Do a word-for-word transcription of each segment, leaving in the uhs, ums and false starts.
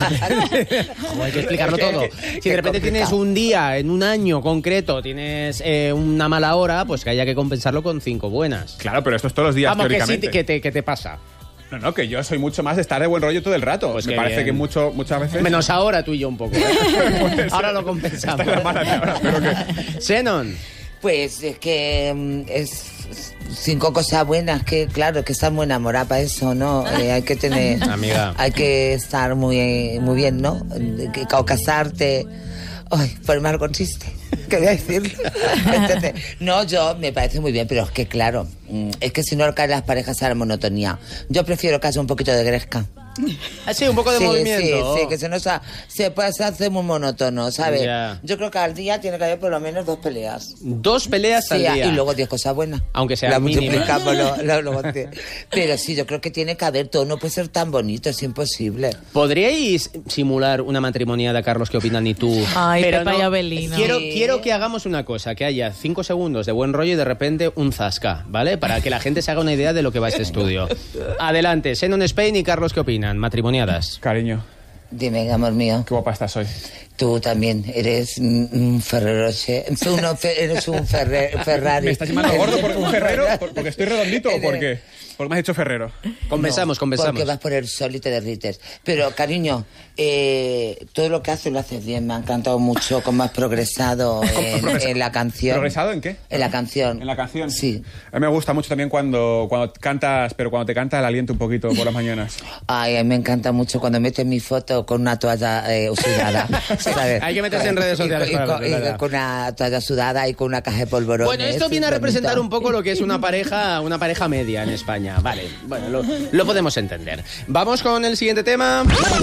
Joder, hay que explicarlo todo. Si de repente tienes un día, en un año concreto, tienes eh, una mala hora, pues que haya que compensarlo con cinco buenas. Claro, pero esto es todos los días, Vamos, teóricamente. que sí, que te, que te pasa. No, no, que yo soy mucho más de estar de buen rollo todo el rato. Pues me qué parece bien. que mucho, muchas veces... Menos ahora tú y yo un poco. ¿eh? Ahora lo compensamos. Esta es la mala de ahora, pero que... Xenon. Pues es que mm, es cinco cosas buenas, que claro, que estar muy enamorada para eso, ¿no? Eh, hay que tener... Amiga. Hay que estar muy, muy bien, ¿no? Que, o casarte... Ay, formar con chiste. ¿Qué voy a decir? Entonces, no, yo me parece muy bien, pero es que claro, es que si no caen las parejas a la monotonía. Yo prefiero que haya un poquito de gresca. Así, un poco de sí, movimiento. Sí, sí, que se nos ha, se puede hacer muy monótono, ¿sabes? Yeah. Yo creo que al día tiene que haber por lo menos dos peleas. Dos peleas al Sí, día. y luego diez cosas buenas. Aunque sea la mínima. multiplicamos. Lo, lo, lo, lo, pero sí, yo creo que tiene que haber todo. No puede ser tan bonito, es imposible. ¿Podríais simular una matrimoniada, Carlos, que opinan y tú? Ay, Pero Pepa y Abelino. Quiero, Sí. quiero que hagamos una cosa, que haya cinco segundos de buen rollo y de repente un zasca, ¿vale? Para que la gente se haga una idea de lo que va este estudio. Adelante, Xenon Spain y Carlos, ¿qué opinan? Matrimoniadas. Cariño, Dime, amor mío. qué guapa estás hoy. Tú también eres un Ferrero Rocher. Tú no, fe- eres un Ferre- Ferrari. ¿Me estás llamando gordo por un ferrero? ¿Por- ¿Porque estoy redondito o Eres- por qué? Porque me has hecho ferrero. Compensamos, No, compensamos. Porque vas por el sol y te derrites. Pero, cariño, eh, todo lo que haces lo haces bien. Me ha encantado mucho cómo has progresado en, en la canción. ¿Progresado en qué? En la canción. ¿En la canción? Sí. A mí me gusta mucho también cuando, cuando cantas, pero cuando te canta el aliento un poquito por las mañanas. Ay, a mí me encanta mucho cuando metes mi foto con una toalla eh, sudada. ¿sabes? Hay que meterse en redes sociales Y, y para con, verlo, y ¿verdad? con una toalla sudada y con una caja de polvorones. Bueno, esto viene a Es representar bonito. un poco lo que es una pareja, una pareja media en España. Vale, bueno, lo, lo podemos entender. Vamos con el siguiente tema.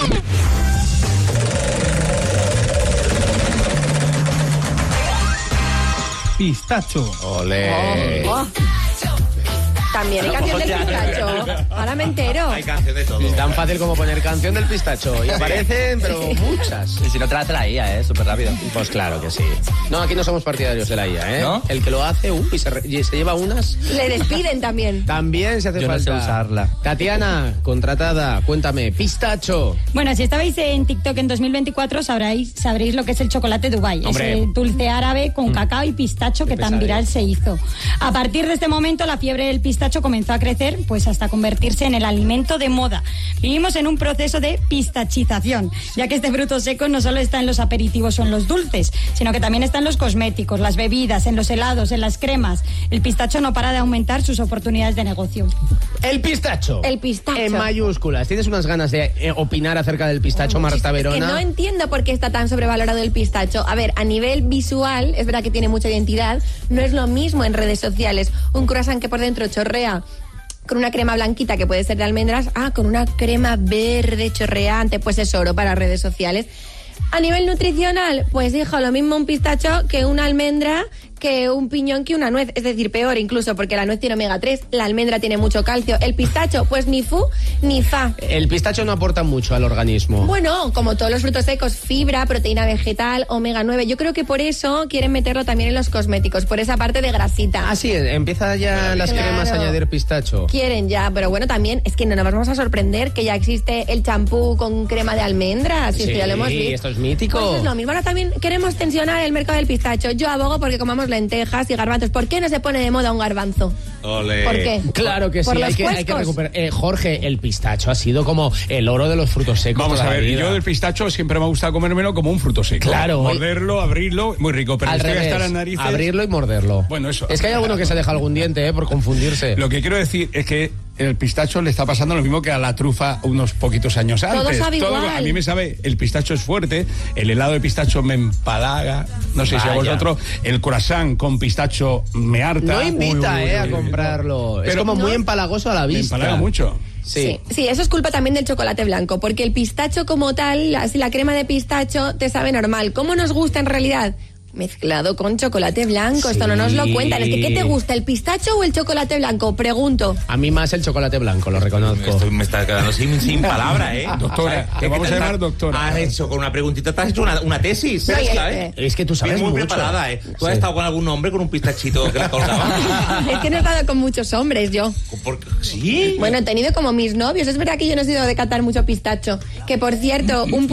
Pistacho. Ole. Oh. También hay canción del pistacho. Ahora me entero. Hay canción de todo. Es tan fácil como poner canción del pistacho. Y aparecen, pero muchas. Y si no te la traía, ¿eh? Súper rápido. Pues claro que sí. No, aquí no somos partidarios de la I A, ¿eh? ¿No? El que lo hace, uy, y se, re- y se lleva unas, Le despiden también. también se hace Yo no falta. sé usarla. Tatiana, contratada, cuéntame, pistacho. Bueno, si estabais en TikTok en dos mil veinticuatro sabréis, sabréis lo que es el chocolate Dubai. Hombre. Ese dulce árabe con cacao y pistacho que tan pesadez. viral se hizo. A partir de este momento la fiebre del pistacho comenzó a crecer pues hasta convertirse en el alimento de moda. Vivimos en un proceso de pistachización, ya que este fruto seco no solo está en los aperitivos o en los dulces, sino que también está en los cosméticos, las bebidas, en los helados, en las cremas. El pistacho no para de aumentar sus oportunidades de negocio. El pistacho. El pistacho. En mayúsculas. ¿Tienes unas ganas de eh, opinar acerca del pistacho, Marta Que Verona? no entiendo por qué está tan sobrevalorado el pistacho. A ver, a nivel visual, es verdad que tiene mucha identidad, no es lo mismo en redes sociales. Un croissant que por dentro chorrea con una crema blanquita que puede ser de almendras, ah, con una crema verde chorreante, pues es oro para redes sociales. A nivel nutricional, pues hijo, lo mismo un pistacho que una almendra, que un piñón, que una nuez, es decir, peor incluso, porque la nuez tiene omega tres, la almendra tiene mucho calcio, el pistacho, pues ni fu ni fa. El pistacho no aporta mucho al organismo. Bueno, como todos los frutos secos, fibra, proteína vegetal, omega nueve. Yo creo que por eso quieren meterlo también en los cosméticos, por esa parte de grasita. Ah, sí, empieza ya las Claro. cremas a añadir pistacho. Quieren ya, pero bueno, también es que no nos vamos a sorprender que ya existe el champú con crema de almendras, si Sí, esto ya lo hemos visto. esto es mítico. Pues es lo mismo, ahora también queremos tensionar el mercado del pistacho. Yo abogo porque comamos lentejas y garbanzos. ¿Por qué no se pone de moda un garbanzo? Ole. ¿Por qué? Claro que sí, ¿Por hay los que, hay que cuescos? recuperar. Eh, Jorge, el pistacho ha sido como el oro de los frutos secos. Vamos toda a la ver, vida. yo del pistacho siempre me ha gustado comérmelo como un fruto seco. Claro. Morderlo, abrirlo, muy rico. Pero Al estoy revés, hasta las narices. abrirlo y morderlo. Bueno, eso. Es que hay alguno que se deja algún diente, eh, por confundirse. Lo que quiero decir es que el pistacho le está pasando lo mismo que a la trufa unos poquitos años Todo antes. sabe igual. A mí me sabe, el pistacho es fuerte, el helado de pistacho me empalaga, no sé si a Vaya. vosotros, el croissant con pistacho me harta. No invita, Uy, uy, eh, a uy, uy. comprarlo. es Pero- como muy No. empalagoso a la Me vista. empalaga mucho. Sí. Sí, sí, eso es culpa también del chocolate blanco, porque el pistacho como tal, la, la crema de pistacho te sabe normal. ¿Cómo nos gusta en realidad? Mezclado con chocolate blanco, esto no nos lo cuentan. Es que, ¿qué te gusta, el pistacho o el chocolate blanco? Pregunto. A mí más el chocolate blanco, lo reconozco. Esto me está quedando sin, sin palabra, ¿eh? Doctora, te ¿Qué vamos a tal? llamar doctora. Has hecho con una preguntita, te has hecho una, una tesis. No, y ¿sabes? este- Es que tú sabes Bien, muy mucho. preparada, ¿eh? ¿Tú has Sí. estado con algún hombre con un pistachito que le colgaba? Es que no he estado con muchos hombres yo. ¿Por qué? ¿Sí? Bueno, he tenido como mis novios. Es verdad que yo no he sido de catar mucho pistacho. Que por cierto, un